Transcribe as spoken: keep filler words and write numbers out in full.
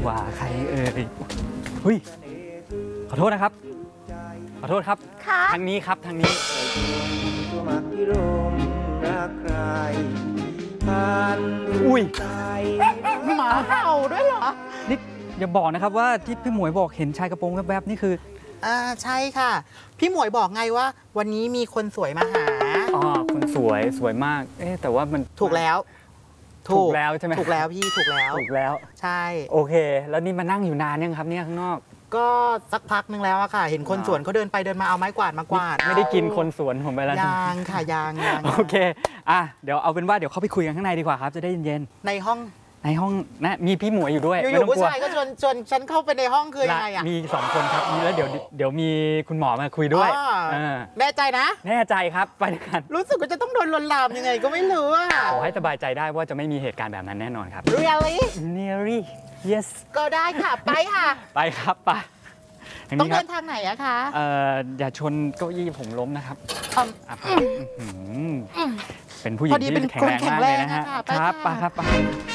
ว่าใครเอ่ยเฮ้ยขอโทษนะครับขอโทษครับทางนี้ครับทางนี้อุ้ยหมาเห่าด้วยเหรอนี่อย่าบอกนะครับว่าที่พี่หมวยบอกเห็นชายกระโปรงแวบๆนี่คืออ่าใช่ค่ะพี่หมวยบอกไงว่าวันนี้มีคนสวยมาหาอ๋อคนสวยสวยมากเอ๊ะแต่ว่ามันถูกแล้วถูกแล้วใช่ไหมถูกแล้วพี่ถูกแล้วถูกแล้วใช่โอเคแล้วนี่มานั่งอยู่นานยังครับเนี่ยข้างนอกก็สักพักนึงแล้วอะค่ะเห็นคนสวนเขาเดินไปเดินมาเอาไม้กวาดมากวาดไม่ได้กินคนสวนผมไปแล้วยางค่ะยางยางโอเคอ่ะเดี๋ยวเอาเป็นว่าเดี๋ยวเข้าไปคุยกันข้างในดีกว่าครับจะได้เย็นๆในห้องในห้องนะมีพี่หมวยอยู่ด้วยอยู่ๆผู้ชายก็ชวนชวนฉันเข้าไปในห้องคือยังไงอะมีสองคนครับมีแล้วเดี๋ยวเดี๋ยวมีคุณหมอมาคุยด้วยแน่ใจนะแน่ใจครับไปด้วยกันรู้สึกว่าจะต้องโดนลวนลามยังไงก็ไม่รู้อะขอให้สบายใจได้ว่าจะไม่มีเหตุการณ์แบบนั้นแน่นอนครับ really nearly yes ก็ได้ค่ะไปค่ะไปครับไปต้องเดินทางไหนอะคะเอ่ออย่าชนเก้าอี้ผมล้มนะครับเป็นผู้หญิงที่แข็งแรงมากเลยนะฮะครับไปครับ